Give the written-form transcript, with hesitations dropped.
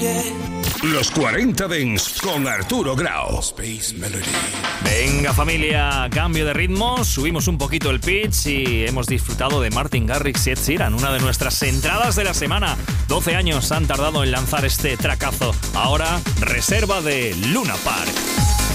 Los 40 Dents con Arturo Grau. Venga familia, cambio de ritmo, subimos un poquito el pitch y hemos disfrutado de Martin Garrix y Ed Sheeran, una de nuestras entradas de la semana. 12 años han tardado en lanzar este tracazo. Ahora, reserva de Luna Park.